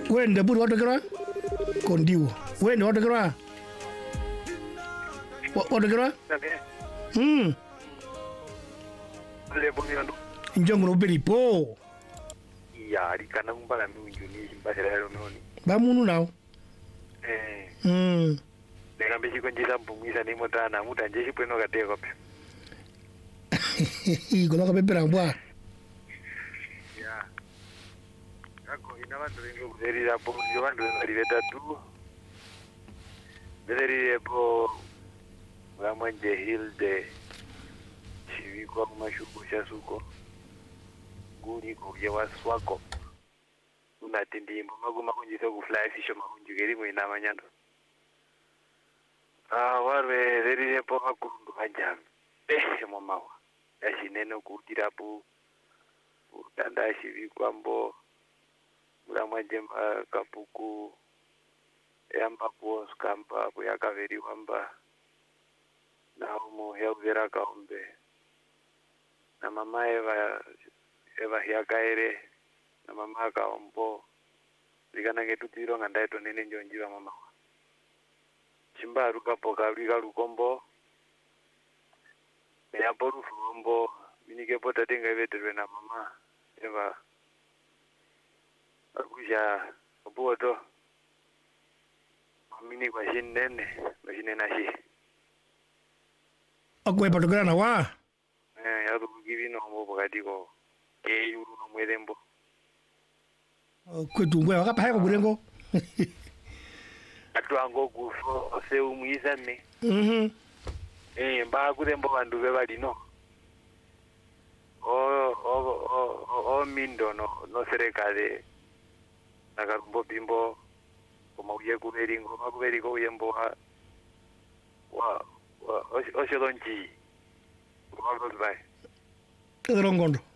Wende buru watokera kondiwo. Wende watokera. Watokera? Le bonito. Injongo beripo. Ya, rikana kumbala miunjuni mbasera lero noni. Bamunu nawo. Ngambe chikonjisa mbumwisa ni motana mutanje chipweno kateko pe. Kono kapepera mbwa. Ya. Ako ina vantu vengo kuzerira po yo vantu vari vetatu. Vederi po Ramanje Hilde Chivikwa kumashuko chasuko. Guri kuye waswako. Unatindimbo maguma kunjisa kufly fish makunjugeri mwina manyando. Warwe vederi po akundu kanjam. Momawa. Yashineno kutirapu. Utanda Chivikwa mbo Ramanje kapuku yamba po skampa po yakaveri wamba na umo yavera kaombe na mama eva yakaere na mama kaombo likana ngetutiro ngandaito nene njonjiva mama chimbaru kapoka lika lukombo yapo rufombo minikepo tatenga iveterwe na mama eva akusha apuoto mini kwa shinene nashi Akwe patokera na wa. ya tu kivino mbo pakati ko yuru no mwedembo Kwetumbwe wakapaya ko burengo. atu ango kufo se umwisane mba kudembo bandu be balino mindo no serikali nakarumbo bimbo como uye kuberingo makuberiko uyembo wa oshilonji ngomabuzbai Rongondo.